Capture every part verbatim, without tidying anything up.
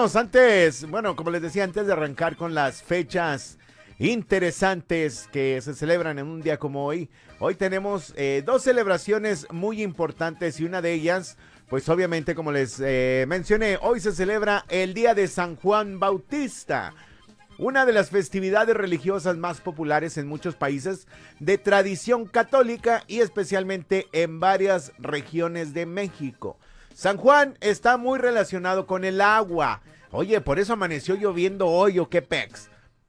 vámonos antes, bueno, como les decía, antes de arrancar con las fechas interesantes que se celebran en un día como hoy. Hoy tenemos eh, dos celebraciones muy importantes y una de ellas, pues obviamente como les eh, mencioné, hoy se celebra el Día de San Juan Bautista. Una de las festividades religiosas más populares en muchos países de tradición católica y especialmente en varias regiones de México. San Juan está muy relacionado con el agua. Oye, por eso amaneció lloviendo hoy, ¿o qué pex?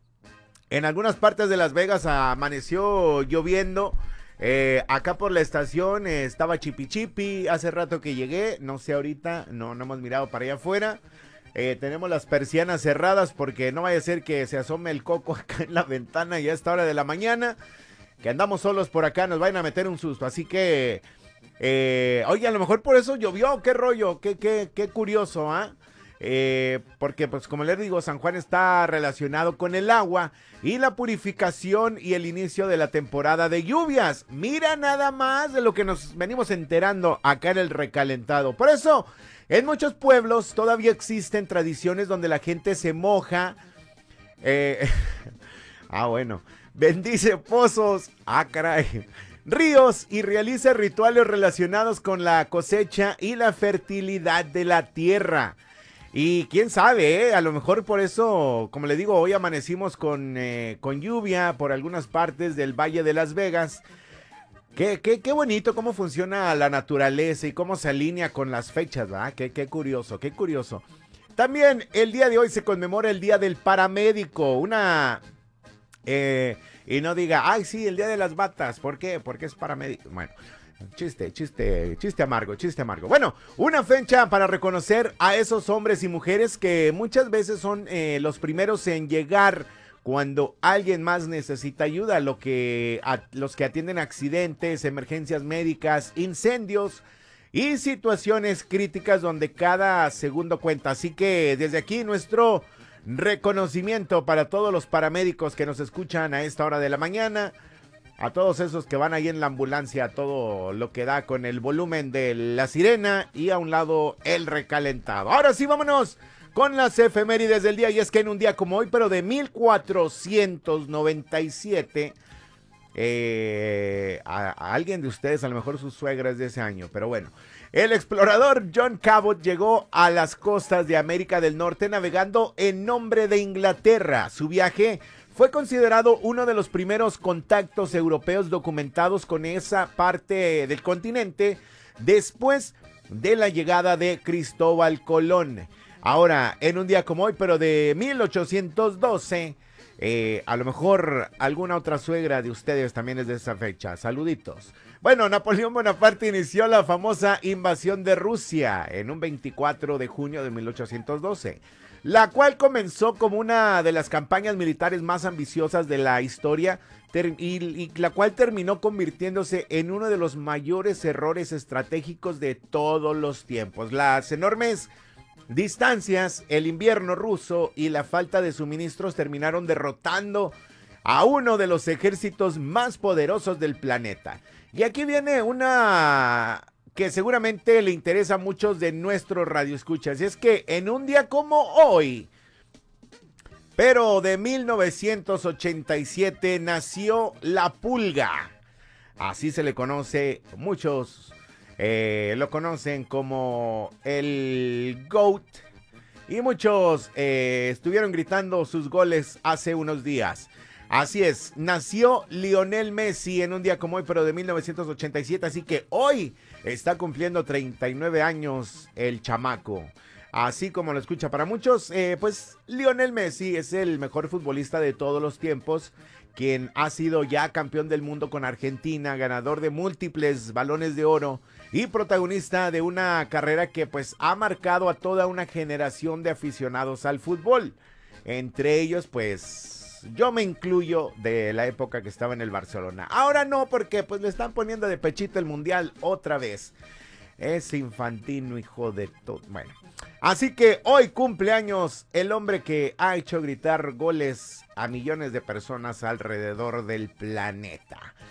En algunas partes de Las Vegas amaneció lloviendo. Eh, acá por la estación eh, estaba chipi chipi. Hace rato que llegué, no sé ahorita, no, no hemos mirado para allá afuera. Eh, tenemos las persianas cerradas porque no vaya a ser que se asome el coco acá en la ventana y a esta hora de la mañana. Que andamos solos por acá, nos vayan a meter un susto. Así que... Eh, oye, a lo mejor por eso llovió, qué rollo, qué, qué, qué curioso, ¿ah? ¿eh? Eh, porque pues como les digo, San Juan está relacionado con el agua y la purificación y el inicio de la temporada de lluvias. Mira nada más de lo que nos venimos enterando acá en el recalentado. Por eso, en muchos pueblos todavía existen tradiciones donde la gente se moja. Eh, ah, bueno, bendice pozos, ah, caray. Ríos y realiza rituales relacionados con la cosecha y la fertilidad de la tierra. Y quién sabe, ¿eh? A lo mejor por eso, como le digo, hoy amanecimos con, eh, con lluvia por algunas partes del Valle de Las Vegas. Qué, qué, qué bonito cómo funciona la naturaleza y cómo se alinea con las fechas, ¿verdad? Qué, qué curioso, qué curioso. También el día de hoy se conmemora el Día del Paramédico, una... Eh, y no diga, ay sí, el día de las batas, ¿por qué? Porque es paramédico. Bueno, chiste, chiste, chiste amargo, chiste amargo. Bueno, una fecha para reconocer a esos hombres y mujeres que muchas veces son eh, los primeros en llegar cuando alguien más necesita ayuda, lo que, a, los que atienden accidentes, emergencias médicas, incendios y situaciones críticas donde cada segundo cuenta. Así que desde aquí nuestro... reconocimiento para todos los paramédicos que nos escuchan a esta hora de la mañana, a todos esos que van ahí en la ambulancia, a todo lo que da con el volumen de la sirena y a un lado el recalentado. Ahora sí, vámonos con las efemérides del día, y es que en un día como hoy, pero de mil cuatrocientos noventa y siete, eh, a, a alguien de ustedes, a lo mejor su suegra es de ese año, pero bueno, el explorador John Cabot llegó a las costas de América del Norte navegando en nombre de Inglaterra. Su viaje fue considerado uno de los primeros contactos europeos documentados con esa parte del continente después de la llegada de Cristóbal Colón. Ahora, en un día como hoy, pero de mil ochocientos doce, eh, a lo mejor alguna otra suegra de ustedes también es de esa fecha. Saluditos. Bueno, Napoleón Bonaparte inició la famosa invasión de Rusia en un veinticuatro de junio de mil ochocientos doce, la cual comenzó como una de las campañas militares más ambiciosas de la historia y, y la cual terminó convirtiéndose en uno de los mayores errores estratégicos de todos los tiempos. Las enormes distancias, el invierno ruso y la falta de suministros terminaron derrotando a uno de los ejércitos más poderosos del planeta. Y aquí viene una que seguramente le interesa a muchos de nuestros radioescuchas. Y es que en un día como hoy, pero de mil novecientos ochenta y siete, nació la pulga. Así se le conoce, muchos eh, lo conocen como el GOAT. Y muchos eh, estuvieron gritando sus goles hace unos días. Así es, nació Lionel Messi en un día como hoy, pero de mil novecientos ochenta y siete, así que hoy está cumpliendo treinta y nueve años el chamaco. Así como lo escucha para muchos, eh, pues Lionel Messi es el mejor futbolista de todos los tiempos, quien ha sido ya campeón del mundo con Argentina, ganador de múltiples balones de oro y protagonista de una carrera que pues ha marcado a toda una generación de aficionados al fútbol. Entre ellos pues... yo me incluyo de la época que estaba en el Barcelona. Ahora no, porque pues le están poniendo de pechito el mundial otra vez. Es infantino, hijo de todo. Bueno, así que hoy cumpleaños el hombre que ha hecho gritar goles a millones de personas alrededor del planeta.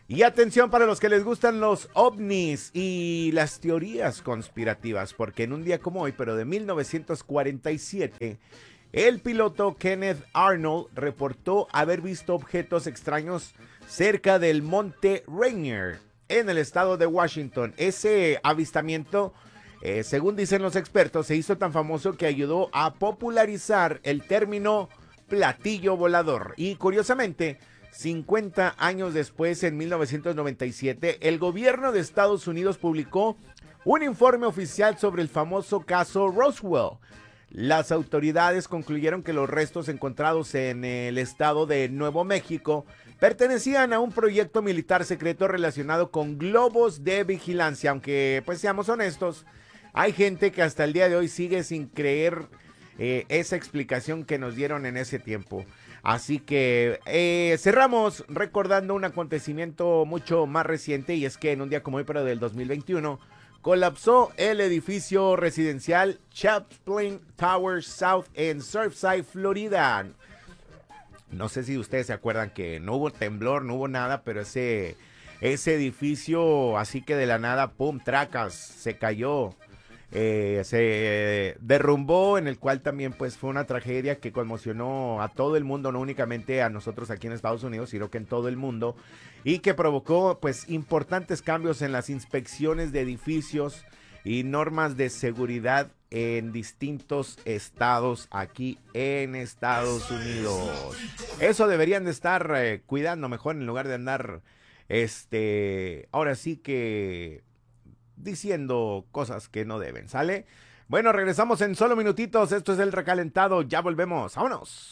Y atención para los que les gustan los ovnis y las teorías conspirativas, porque en un día como hoy, pero de mil novecientos cuarenta y siete, el piloto Kenneth Arnold reportó haber visto objetos extraños cerca del monte Rainier, en el estado de Washington. Ese avistamiento, eh, según dicen los expertos, se hizo tan famoso que ayudó a popularizar el término platillo volador. Y curiosamente, cincuenta años después, en mil novecientos noventa y siete, el gobierno de Estados Unidos publicó un informe oficial sobre el famoso caso Roswell. Las autoridades concluyeron que los restos encontrados en el estado de Nuevo México pertenecían a un proyecto militar secreto relacionado con globos de vigilancia, aunque pues seamos honestos, hay gente que hasta el día de hoy sigue sin creer eh, esa explicación que nos dieron en ese tiempo. Así que eh, cerramos recordando un acontecimiento mucho más reciente, y es que en un día como hoy, pero del dos mil veintiuno, colapsó el edificio residencial Chaplin Towers South en Surfside, Florida. No sé si ustedes se acuerdan que no hubo temblor, no hubo nada, pero ese, ese edificio, así que de la nada, pum, tracas, se cayó. Eh, se derrumbó, en el cual también pues fue una tragedia que conmocionó a todo el mundo, no únicamente a nosotros aquí en Estados Unidos, sino que en todo el mundo, y que provocó pues importantes cambios en las inspecciones de edificios y normas de seguridad en distintos estados aquí en Estados Unidos. Eso deberían de estar eh, cuidando mejor, en lugar de andar este ahora sí que diciendo cosas que no deben, ¿sale? Bueno, regresamos en solo minutitos. Esto es El Recalentado. Ya volvemos. ¡Vámonos!